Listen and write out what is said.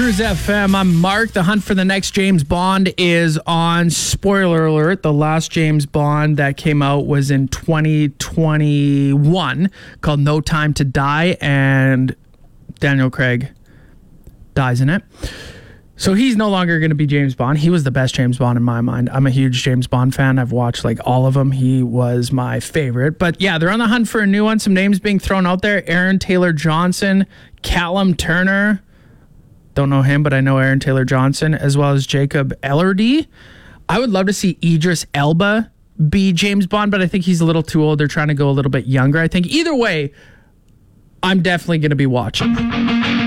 Cruise FM. I'm Mark. The hunt for the next James Bond is on. Spoiler alert, the last James Bond that came out was in 2021 called No Time to Die, and Daniel Craig dies in it. So he's no longer going to be James Bond. He was the best James Bond in my mind. I'm a huge James Bond fan. I've watched like all of them. He was my favorite. But yeah, they're on the hunt for a new one. Some names being thrown out there. Aaron Taylor Johnson, Callum Turner. Don't know him, but I know Aaron Taylor Johnson, as well as Jacob Elordi. I would love to see Idris Elba be James Bond, but I think he's a little too old. They're trying to go a little bit younger. I think either way, I'm definitely going to be watching.